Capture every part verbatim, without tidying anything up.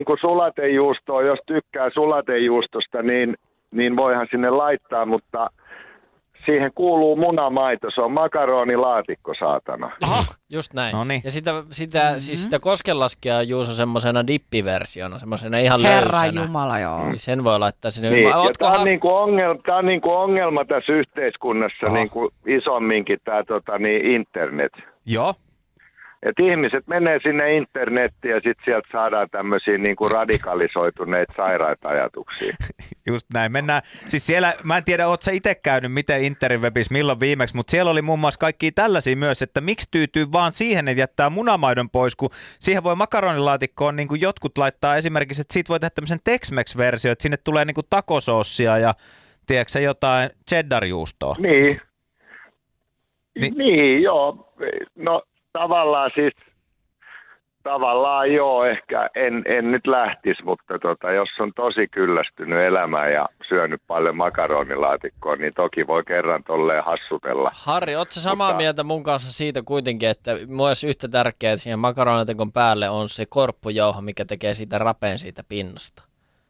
kuin sulatejuustoa, jos tykkää sulatejuustosta, niin, niin voihan sinne laittaa, mutta siihen kuuluu munamaito, se on makaronilaatikko, saatana. Aha, just näin. Noniin. Ja sitä, sitä, mm-hmm. siis sitä koskenlaskea Juuso semmoisena dippiversiona, semmoisena ihan Herra löysänä. Jumala, joo. Niin sen voi laittaa sinne. Niin, Mä, tämä on, ha- niinku ongelma, tää on niinku ongelma tässä yhteiskunnassa Aha. niinku isomminkin tämä tota, niin internet. Joo. Et ihmiset menee sinne internettiin ja sitten sieltä saadaan tämmöisiä niinku radikalisoituneita sairaita ajatuksia. Just näin. Mennään. Siis siellä, mä en tiedä, ootko sä itse käynyt miten interwebis milloin viimeksi, mutta siellä oli muun muassa kaikkia tällaisia myös, että miksi tyytyy vaan siihen, että jättää munamaidon pois, kun siihen voi makaronilaatikkoon niin kuin jotkut laittaa esimerkiksi, että siitä voi tehdä tämmöisen Tex-Mex-versio, että sinne tulee niin kuin takosoossia ja tiedätkö jotain cheddar-juustoa. Niin. Ni- niin, joo. No tavallaan siis, tavallaan joo, ehkä en, en nyt lähtisi, mutta tota, jos on tosi kyllästynyt elämään ja syönyt paljon makaronilaatikkoa, niin toki voi kerran tolleen hassutella. Harri, ootko sä samaa Mutta- mieltä mun kanssa siitä kuitenkin, että myös yhtä tärkeää, että siihen makaronilaatikon päälle on se korppujauho, mikä tekee siitä rapeen siitä pinnasta?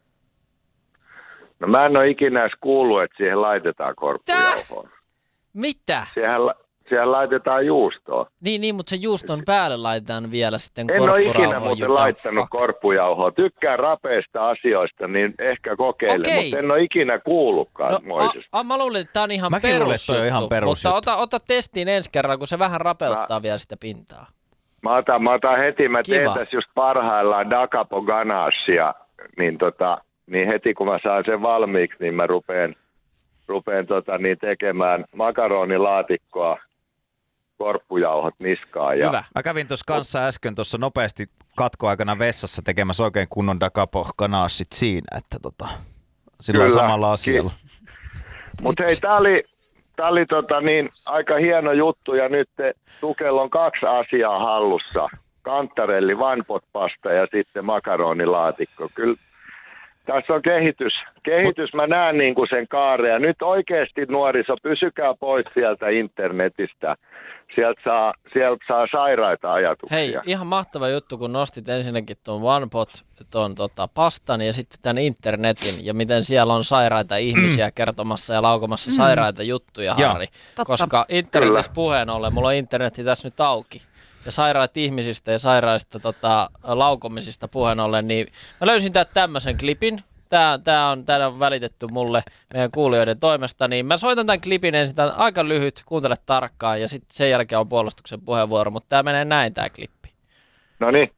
No mä en ole ikinä edes kuullut, että siihen laitetaan korppujauhoa. Mitä? Siihen, la- siihen laitetaan juustoa. Niin, niin, mutta se juuston päälle laitetaan vielä sitten En ole korppurauhoa. ikinä muuten you laittanut fuck. korppujauhoa. Tykkään rapeista asioista, niin ehkä kokeile, Okei. mutta en ole ikinä kuullutkaan No, moisesta. a, a, mä luulin, että tää on ihan Mäkin luulen, että perusjuttu, toi on ihan perusjuttu. mutta ota, ota testiin ensi kerralla, kun se vähän rapeuttaa Mä- vielä sitä pintaa. Mä otan, mä otan heti, mä teen Kiva. tässä just parhaillaan Da Capo ganachea, niin, tota, niin heti kun mä saan sen valmiiksi, niin mä rupeen, rupeen tota, niin tekemään makaronilaatikkoa, korppujauhot niskaan. Ja Hyvä. Mä kävin tuossa kanssa äsken tuossa nopeasti katkoaikana vessassa tekemässä oikein kunnon Da Capo ganachit siinä, että tota, sillä Kyllä. samalla asialla. Mutta hei, tää oli, tää oli tota, niin, aika hieno juttu ja nyt Tukella on kaksi asiaa hallussa. Kantarelli, vanpot-pasta ja sitten makaronilaatikko. Kyllä tässä on kehitys. Kehitys, mä näen niin kuin sen kaaren. Ja nyt oikeasti nuoriso, pysykää pois sieltä internetistä. Sieltä saa, sieltä saa sairaita ajatuksia. Hei, ihan mahtava juttu, kun nostit ensinnäkin tuon OnePot, tuon tota, pastan ja sitten tämän internetin ja miten siellä on sairaita ihmisiä kertomassa ja laukomassa sairaita juttuja, Joo. Harri. Totta. Koska internetissä Kyllä. puheen ollen, mulla on internetti tässä nyt auki. Ja sairaat ihmisistä ja sairaista tota, laukomisista puheen ollen, niin mä löysin täältä tämmöisen klipin. Tää, tää, on, tää on välitetty mulle meidän kuulijoiden toimesta, niin mä soitan tämän klipin ensin, tää on aika lyhyt, kuuntele tarkkaan ja sitten sen jälkeen on puolustuksen puheenvuoro, mutta tää menee näin tää klippi. No niin.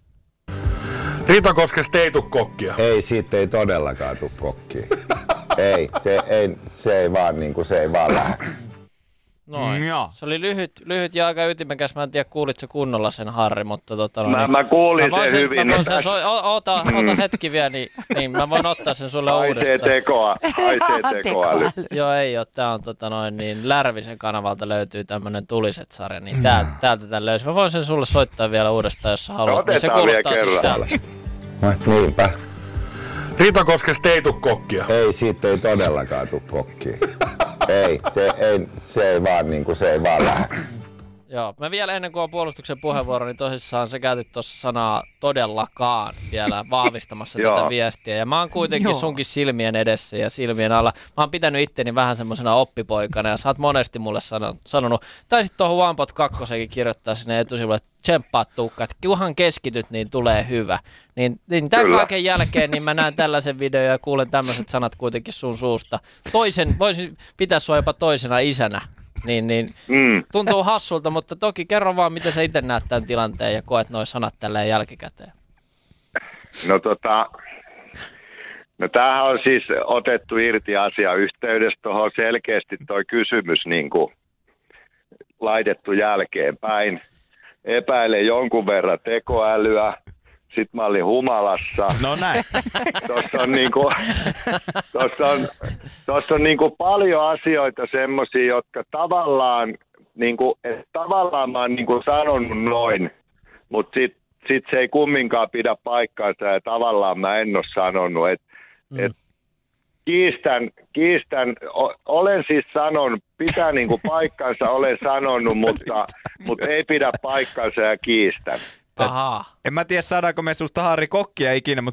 Ritakoskesta ei tuu kokkia. Ei, siitä ei todellakaan tule kokkia. ei, se ei, se ei vaan niinku, se ei vaan lähde. Noin. Mm, joo. Se oli lyhyt, lyhyt ja aika ytimekäs. Mä en tiedä, kuulitko kunnolla sen, Harri, mutta tota... No, Mä, niin, mä kuulin voin sen hyvin. Mä voin mutta sen soi, o, ota, ota hetki vielä, niin, niin mä voin ottaa sen sulle Haisee uudestaan. tekoa. Haisee tekoäly. Joo, ei oo. Tää on tota noin, niin Lärvisen kanavalta löytyy tämmönen Tuliset-sarja, niin täältä, täältä tän löysin. Mä voin sen sulle soittaa vielä uudestaan, jos sä haluat. Niin se Otetaan vielä kuulostaa siis kerran. täältä. No, niinpä. Ritakoskesta ei tuu kokkia. Ei, siitä ei todellakaan tule kokkia. ei, se ei, se ei vaan niinku, se ei vaan lähde. Joo, mä vielä ennen kuin on puolustuksen puheenvuoro, niin tosissaan sä käytit tuossa sanaa todellakaan vielä vahvistamassa Joo. tätä viestiä. Ja mä oon kuitenkin Joo. sunkin silmien edessä ja silmien alla. Mä oon pitänyt itteni vähän semmosena oppipoikana ja sä oot monesti mulle sano, sanonut, tai sit tuohon OnePot kakkosenkin kirjoittaa sinne etusivulle, että tsemppaa Tuukka, että kunhan keskityt, niin tulee hyvä. Niin, niin tämän Kyllä. kaiken jälkeen niin mä näen tällaisen videon ja kuulen tämmöiset sanat kuitenkin sun suusta. Toisen, voisin pitää sua jopa toisena isänä. Niin, niin Mm. tuntuu hassulta, mutta toki kerro vaan, miten sä itse näet tämän tilanteen ja koet noi sanat tälleen jälkikäteen. No tota, no tämähän on siis otettu irti asiayhteydestä, tuohon selkeästi toi kysymys niin kuin laitettu jälkeenpäin. Epäilen jonkun verran tekoälyä, sit mä olin humalassa. No näin. Tuossa on, niinku, tossa on, tossa on niinku paljon asioita semmosia, jotka tavallaan, niinku, et tavallaan mä oon niinku sanonut noin, mutta sit, sit se ei kumminkaan pidä paikkaansa ja tavallaan mä en ole sanonut. Et, Mm. et kiistän, kiistän, o, olen siis sanonut, pitää niinku paikkansa, olen sanonut, mutta, mutta ei pidä paikkansa ja kiistän. Ahaa. En mä tiedä, saadaanko me susta Harri kokkia ikinä, mutta